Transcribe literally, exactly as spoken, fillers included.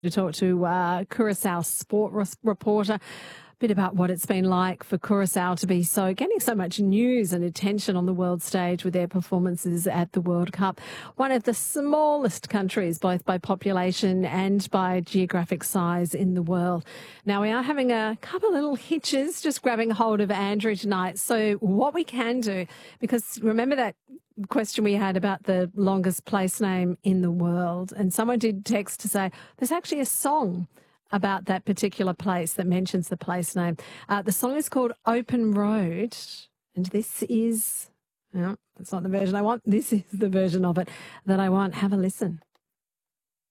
To talk to uh, Curaçao sport res- reporter, a bit about what it's been like for Curaçao to be so getting so much news and attention on the world stage with their performances at the World Cup. One of the smallest countries, both by population and by geographic size in the world. Now, we are having a couple little hitches, just grabbing hold of Andrew tonight. So what we can do, because remember that question we had about the longest place name in the world, and someone did text to say there's actually a song about that particular place that mentions the place name. Uh, the song is called Open Road, and this is, no, that's not the version I want. This is the version of it that I want. Have a listen.